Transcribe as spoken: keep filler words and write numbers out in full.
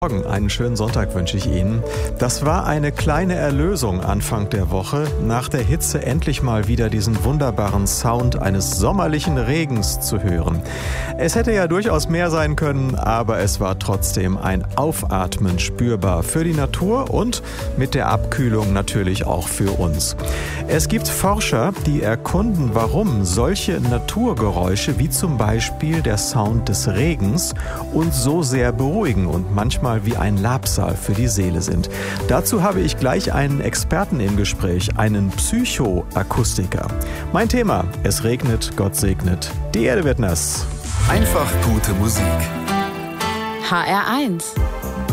Morgen, einen schönen Sonntag wünsche ich Ihnen. Das war eine kleine Erlösung Anfang der Woche, nach der Hitze endlich mal wieder diesen wunderbaren Sound eines sommerlichen Regens zu hören. Es hätte ja durchaus mehr sein können, aber es war trotzdem ein Aufatmen spürbar für die Natur und mit der Abkühlung natürlich auch für uns. Es gibt Forscher, die erkunden, warum solche Naturgeräusche wie zum Beispiel der Sound des Regens uns so sehr beruhigen und manchmal wie ein Labsal für die Seele sind. Dazu habe ich gleich einen Experten im Gespräch, einen Psychoakustiker. Mein Thema: Es regnet, Gott segnet, die Erde wird nass. Einfach gute Musik. H R eins.